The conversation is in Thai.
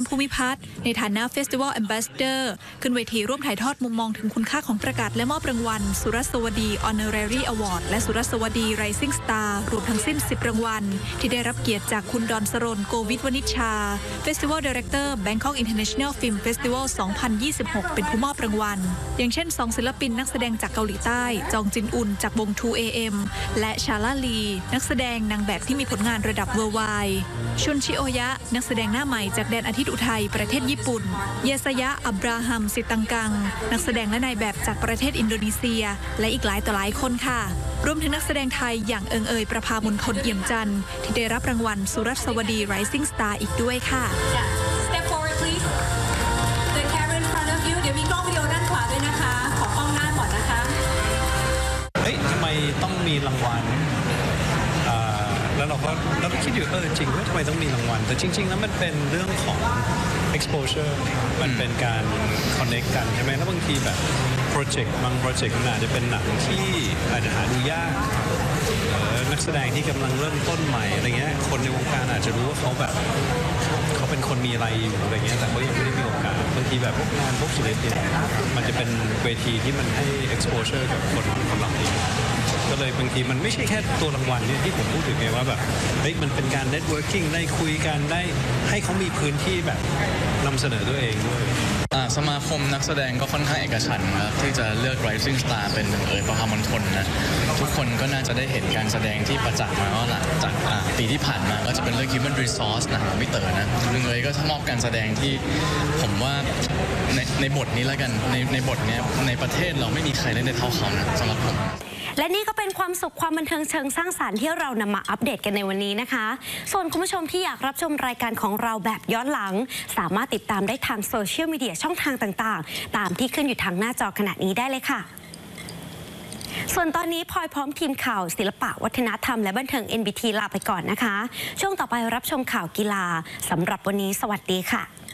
ภูมิพัฒน์ในฐานะ Festival Ambassador ขึ้นเวทีร่วมถ่ายทอดมุมมองถึงคุณค่าของประกาศและมอบรางวัลสุรสวดี Honorary Award และสุรสวดี Rising Star รวมทั้งสิ้น 10 รางวัลที่ได้รับเกียรติจากคุณดอนสรน โกวิทวณิชชา Festival Director Bangkok International Film Festival 2026 เป็นผู้มอบรางวัลอย่างเช่น2ศิลปินนักแสดงจากเกาหลีใต้จองจินอุนจากวง 2AM และชาลาลีนักแสดงนางแบบที่มีผลงานระดับ Worldwide ชุนชิโอยะนักแสดงหน้าใหม่จากแดนอาทิตย์อุทัยประเทศญี่ปุ่นเยสยะอับราฮัมสิตังกังนักแสดงและนายแบบจากประเทศอินโดนีเซียและอีกหลายต่อหลายคนค่ะรวมถึงนักแสดงไทยอย่างเอิงเอยประภามณฑลเอี่ยมจันทร์ที่ได้รับรางวัลสุรสวดี Rising Star อีกด้วยค่ะ Step forward please the camera in front of you เดี๋ยวมีกล้องวิดีโอด้านขวาด้วยนะคะขอกล้องหน้าก่อนนะคะทำไมต้องมีรางวัลแล้วเราก็คิดอยู่จริงว่าทำไมต้องมีรางวัลแต่จริงๆแล้วมันเป็นเรื่องของ exposure มันเป็นการ connect กันใช่ไหมแล้วบางทีแบบบางโปรเจกต์มันอาจจะเป็นหนังที่อาจจะหาดูยากนักแสดงที่กำลังเริ่มต้นใหม่อะไรเงี้ยคนในวงการอาจจะรู้ว่าเขาเป็นคนมีอะไรอยู่อะไรเงี้ยแต่เขายังไม่ได้มีโอกาสบางทีแบบพวกงานพวกศิลปินมันจะเป็นเวทีที่มันให้ exposure กับคนเหล่านี้ก็เลยบางทีมันไม่ใช่แค่ตัวรางวัลที่ผมพูดถึงไงว่าแบบมันเป็นการ networking ได้คุยกันได้ให้เขามีพื้นที่แบบนำเสนอตัวเองด้วยสมาคมนักแสดงก็ค่อนข้างเอกฉันท์นะครับที่จะเลือก Rising Star เป็นประภามณฑลนะทุกคนก็น่าจะได้เห็นการแสดงที่ประจักษ์มาว่าหลังจากปีที่ผ่านมาก็จะเป็นเรื่อง Human Resource นะพี่เต๋อนะก็มอบการแสดงที่ผมว่าในบทนี้แล้วกันในบทนี้ในประเทศเราไม่มีใครเล่นได้เท่าเขานะสำหรับผมและนี่ก็เป็นความสุขความบันเทิงเชิงสร้างสรรค์ที่เรานำมาอัปเดตกันในวันนี้นะคะส่วนคุณผู้ชมที่อยากรับชมรายการของเราแบบย้อนหลังสามารถติดตามได้ทางโซเชียลมีเดียช่องทางต่างๆตามที่ขึ้นอยู่ทางหน้าจอขณะนี้ได้เลยค่ะส่วนตอนนี้พลอยพร้อมทีมข่าวศิลปะวัฒนธรรมและบันเทิง NBT ลาไปก่อนนะคะช่วงต่อไปรับชมข่าวกีฬาสำหรับวันนี้สวัสดีค่ะ